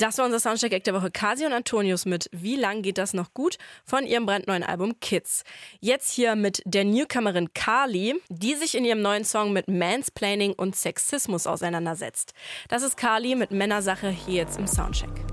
Das war unser Soundcheck-Act der Woche. Kasi und Antonius mit Wie lang geht das noch gut von ihrem brandneuen Album Kids. Jetzt hier mit der Newcomerin Carly, die sich in ihrem neuen Song mit Mansplaining und Sexismus auseinandersetzt. Das ist Carly mit Männersache hier jetzt im Soundcheck.